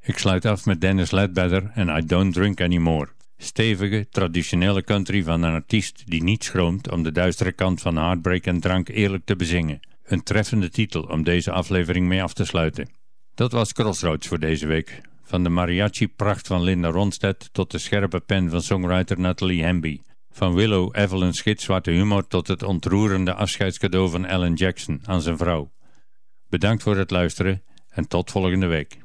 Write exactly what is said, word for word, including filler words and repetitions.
Ik sluit af met Dennis Ledbetter en I Don't Drink Anymore. Stevige, traditionele country van een artiest die niet schroomt om de duistere kant van heartbreak en drank eerlijk te bezingen. Een treffende titel om deze aflevering mee af te sluiten. Dat was Crossroads voor deze week. Van de mariachi-pracht van Linda Ronstadt tot de scherpe pen van songwriter Natalie Hemby. Van Willow Evelyn's gitzwarte humor tot het ontroerende afscheidscadeau van Alan Jackson aan zijn vrouw. Bedankt voor het luisteren en tot volgende week.